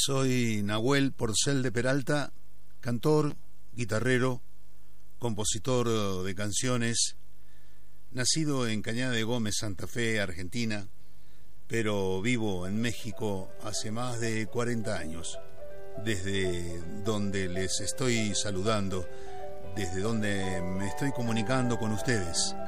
Soy Nahuel Porcel de Peralta, cantor, guitarrero, compositor de canciones, nacido en Cañada de Gómez, Santa Fe, Argentina, pero vivo en México hace más de 40 años, desde donde les estoy saludando, desde donde me estoy comunicando con ustedes.